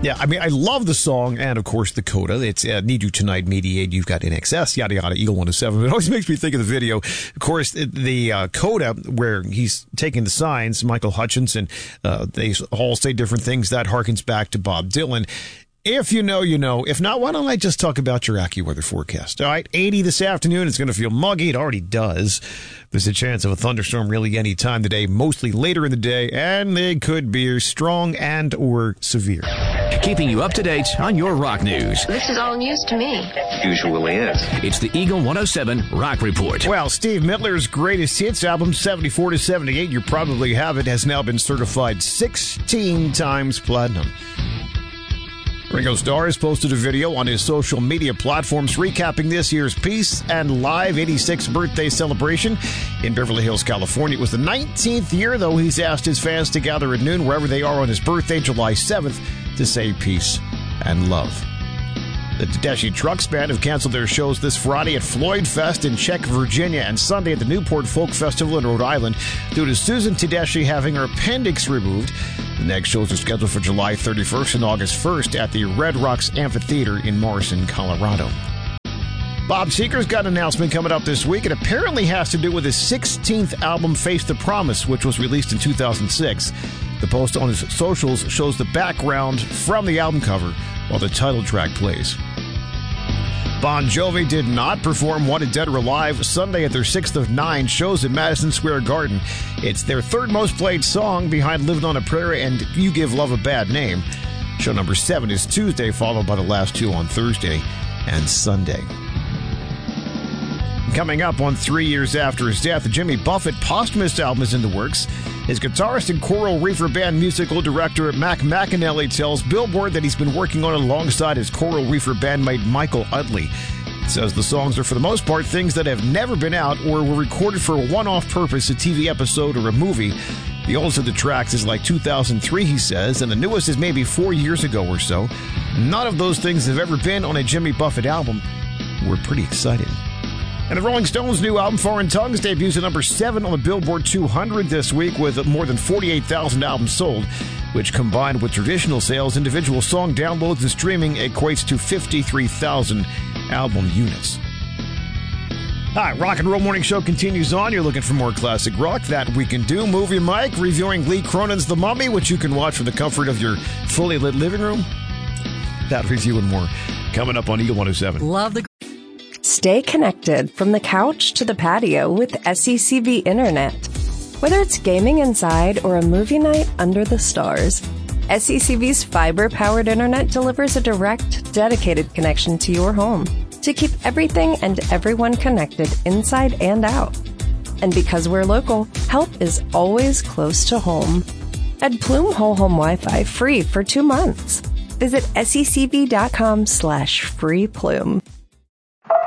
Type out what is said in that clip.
Yeah, I mean, I love the song and, of course, the coda. It's Need You Tonight, Mediate, You've Got NXS, yada, yada, Eagle 107. It always makes me think of the video. Of course, the coda where he's taking the signs, Michael Hutchence, and they all say different things. That harkens back to Bob Dylan. If you know, you know. If not, why don't I just talk about your AccuWeather forecast? All right, 80 this afternoon. It's going to feel muggy. It already does. There's a chance of a thunderstorm really any time today, mostly later in the day, and they could be strong and or severe. Keeping you up to date on your rock news. This is all news to me. Usually is. It's the Eagle 107 Rock Report. Well, Steve Midler's greatest hits album, 74 to 78, you probably have it, has now been certified 16 times platinum. Ringo Starr has posted a video on his social media platforms recapping this year's Peace and Live 86th birthday celebration in Beverly Hills, California. It was the 19th year, though. He's asked his fans to gather at noon wherever they are on his birthday, July 7th, to say peace and love. The Tedeschi Trucks Band have canceled their shows this Friday at Floyd Fest in Czech, Virginia, and Sunday at the Newport Folk Festival in Rhode Island due to Susan Tedeschi having her appendix removed. The next shows are scheduled for July 31st and August 1st at the Red Rocks Amphitheater in Morrison, Colorado. Bob Seger's got an announcement coming up this week. It apparently has to do with his 16th album, Face the Promise, which was released in 2006. The post on his socials shows the background from the album cover while the title track plays. Bon Jovi did not perform Wanted Dead or Alive Sunday at their 6th of 9 shows at Madison Square Garden. It's their third most played song behind Living on a Prayer and You Give Love a Bad Name. Show number 7 is Tuesday, followed by the last two on Thursday and Sunday. Coming up on 3 years after his death, the Jimmy Buffett posthumous album is in the works. His guitarist and Coral Reefer Band musical director Mac McAnally tells Billboard that he's been working on it alongside his Coral Reefer bandmate Michael Utley. He says the songs are for the most part things that have never been out or were recorded for a one-off purpose, a TV episode or a movie. The oldest of the tracks is like 2003, he says, and the newest is maybe 4 years ago or so. None of those things have ever been on a Jimmy Buffett album. We're pretty excited. And the Rolling Stones' new album, Foreign Tongues, debuts at number 7 on the Billboard 200 this week with more than 48,000 albums sold, which combined with traditional sales, individual song downloads, and streaming equates to 53,000 album units. Hi, Rock and Roll Morning Show continues on. You're looking for more classic rock. That we can do. Movie Mike reviewing Lee Cronin's The Mummy, which you can watch from the comfort of your fully lit living room. That review and more coming up on Eagle 107. Love the... Stay connected from the couch to the patio with SECB Internet. Whether it's gaming inside or a movie night under the stars, SECB's fiber-powered internet delivers a direct, dedicated connection to your home to keep everything and everyone connected inside and out. And because we're local, help is always close to home. Add Plume Whole Home Wi-Fi free for 2 months. Visit secb.com/freeplume.